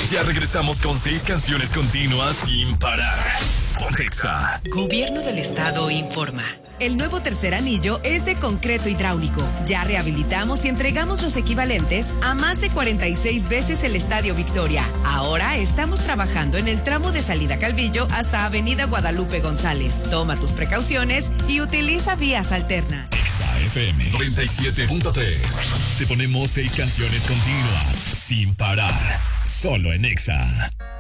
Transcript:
Ya regresamos con 6 canciones continuas sin parar. Ponte Exa. Gobierno del Estado informa. El nuevo tercer anillo es de concreto hidráulico. Ya rehabilitamos y entregamos los equivalentes a más de 46 veces el Estadio Victoria. Ahora estamos trabajando en el tramo de salida Calvillo hasta Avenida Guadalupe González. Toma tus precauciones y utiliza vías alternas. Exa FM 97.3. Te ponemos 6 canciones continuas sin parar. Solo en Exa.